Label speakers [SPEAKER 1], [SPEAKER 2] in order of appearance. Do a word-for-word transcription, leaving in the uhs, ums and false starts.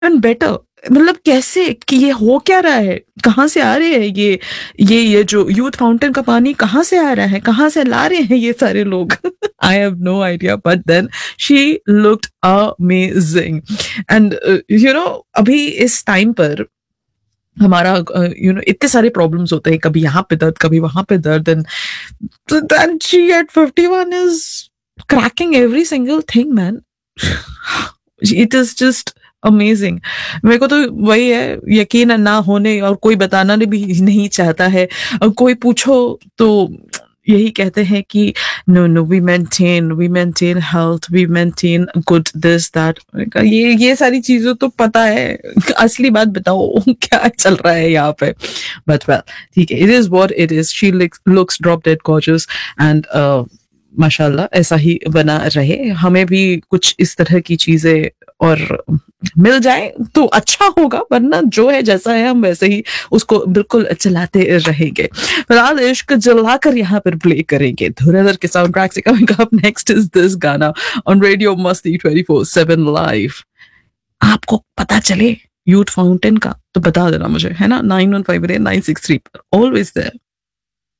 [SPEAKER 1] And better, मतलब कैसे कि ये हो क्या रहा है? कहाँ से आ रहे हैं ये ये ये जो यूथ फाउंटेन का पानी कहाँ से आ रहा है? कहाँ से ला रहे हैं ये सारे लोग? I have no idea, but then she looked amazing. And you know अभी इस टाइम पर हमारा यू नो इतने सारे प्रॉब्लम्स होते हैं, कभी यहाँ पे दर्द, कभी वहां पे दर्द, and then she eight fifty one is cracking every single thing, man. It is just amazing. मेरे को तो वही है, यकीन ना होने, और कोई बताना भी नहीं चाहता है। और कोई पूछो तो यही कहते हैं कि no no we maintain we maintain health, we maintain good this that. ये ये सारी चीजें तो पता है, असली बात बताओ क्या चल रहा है यहाँ पे। बट वेल, ठीक है, it is what it is. She looks drop dead gorgeous, and माशाल्लाह ऐसा ही बना रहे। हमें भी कुछ इस तरह की चीजें और मिल जाए तो अच्छा होगा, वरना जो है जैसा है हम वैसे ही उसको बिल्कुल चलाते रहेंगे। फिलहाल इश्क जलाकर यहाँ पर प्ले करेंगे धुरंधर के साउंड ट्रैक से। Coming up next is this गाना ऑन रेडियो मस्ती ट्वेंटी फोर सेवन लाइव। आपको पता चले यूथ फाउंटेन का तो बता देना मुझे, है ना, nine one five nine six three पर, ऑलवेज देयर।